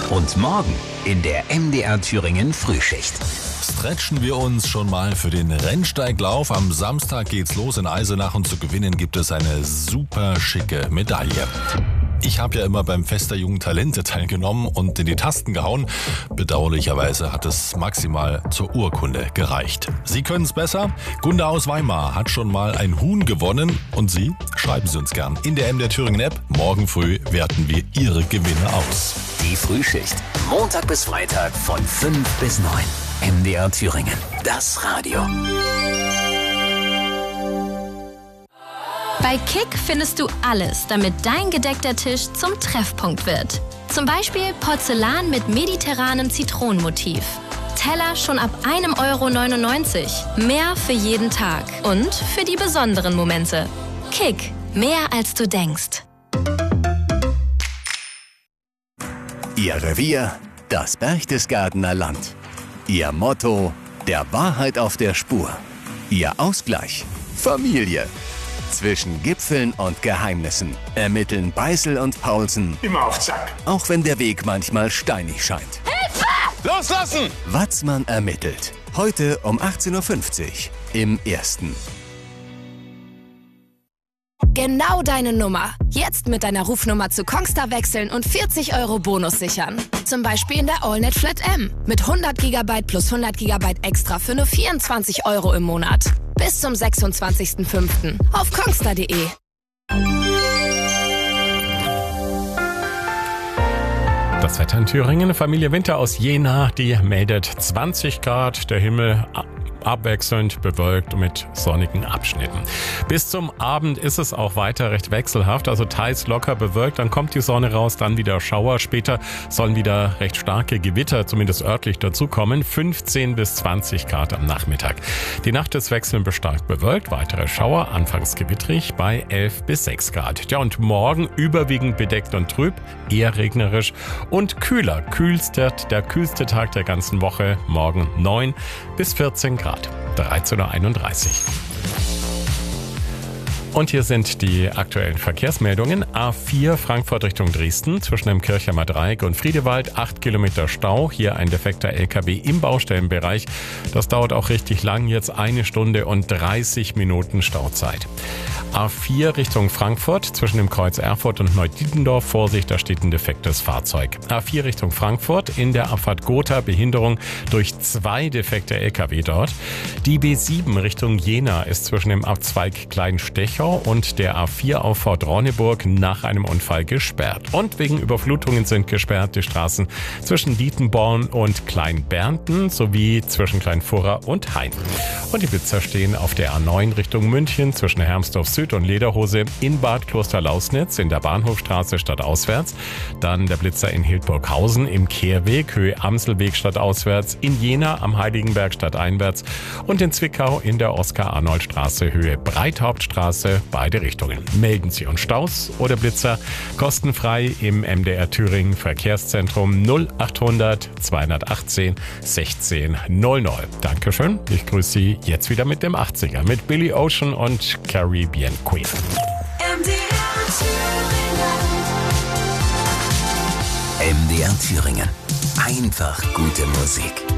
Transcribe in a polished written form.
Und morgen in der MDR Thüringen Frühschicht. Stretchen wir uns schon mal für den Rennsteiglauf. Am Samstag geht's los in Eisenach und zu gewinnen gibt es eine super schicke Medaille. Ich habe ja immer beim Fest der jungen Talente teilgenommen und in die Tasten gehauen. Bedauerlicherweise hat es maximal zur Urkunde gereicht. Sie können es besser. Gunda aus Weimar hat schon mal ein Huhn gewonnen. Und Sie? Schreiben Sie uns gern in der MDR Thüringen App. Morgen früh werten wir Ihre Gewinne aus. Die Frühschicht. Montag bis Freitag von 5 bis 9. MDR Thüringen. Das Radio. Bei Kick findest du alles, damit dein gedeckter Tisch zum Treffpunkt wird. Zum Beispiel Porzellan mit mediterranem Zitronenmotiv. Teller schon ab 1,99 €. Mehr für jeden Tag und für die besonderen Momente. Kick. Mehr als du denkst. Ihr Revier, das Berchtesgadener Land. Ihr Motto, der Wahrheit auf der Spur. Ihr Ausgleich, Familie. Zwischen Gipfeln und Geheimnissen ermitteln Beißel und Paulsen. Immer auf Zack. Auch wenn der Weg manchmal steinig scheint. Hilfe! Loslassen! Watzmann ermittelt. Heute um 18:50 Uhr im Ersten. Genau deine Nummer. Jetzt mit deiner Rufnummer zu Kongstar wechseln und 40 € Bonus sichern. Zum Beispiel in der AllNet Flat M. Mit 100 GB plus 100 GB extra für nur 24 € im Monat. Bis zum 26.05. auf kongstar.de. Das Wetter in Thüringen. Familie Winter aus Jena, die meldet 20 Grad. Der Himmel abwechselnd bewölkt mit sonnigen Abschnitten. Bis zum Abend ist es auch weiter recht wechselhaft, also teils locker bewölkt, dann kommt die Sonne raus, dann wieder Schauer. Später sollen wieder recht starke Gewitter, zumindest örtlich, dazukommen. 15 bis 20 Grad am Nachmittag. Die Nacht ist wechselnd bis stark bewölkt, weitere Schauer, anfangs gewittrig bei 11 bis 6 Grad. Ja, und morgen überwiegend bedeckt und trüb, eher regnerisch und kühler. Der kühlste Tag der ganzen Woche, morgen 9 bis 14 Grad. 13:31 Uhr. Und hier sind die aktuellen Verkehrsmeldungen. A4 Frankfurt Richtung Dresden zwischen dem Kirchheimer Dreieck und Friedewald 8 Kilometer Stau. Hier ein defekter LKW im Baustellenbereich. Das dauert auch richtig lang, jetzt 1 Stunde und 30 Minuten Stauzeit. A4 Richtung Frankfurt zwischen dem Kreuz Erfurt und Neudietendorf. Vorsicht, da steht ein defektes Fahrzeug. A4 Richtung Frankfurt in der Abfahrt Gotha Behinderung durch 2 defekte LKW dort. Die B7 Richtung Jena ist zwischen dem Abzweig Kleinstechau und der A4-Auffahrt Ronneburg nach einem Unfall gesperrt. Und wegen Überflutungen sind gesperrt die Straßen zwischen Dietenborn und Kleinbernten sowie zwischen Kleinfurra und Hain. Und die Blitzer stehen auf der A9 Richtung München zwischen Hermsdorf Süd und Lederhose in Bad Klosterlausnitz in der Bahnhofstraße stadtauswärts. Dann der Blitzer in Hildburghausen im Kehrweg Höhe Amselweg stadtauswärts, in Jena am Heiligenberg stadteinwärts und in Zwickau in der Oskar-Arnold-Straße Höhe Breithauptstraße, beide Richtungen. Melden Sie uns Staus oder Blitzer kostenfrei im MDR Thüringen Verkehrszentrum 0800 218 16 00. Dankeschön. Ich grüße Sie jetzt wieder mit dem 80er mit Billy Ocean und Caribbean Queen. MDR Thüringen. Einfach gute Musik.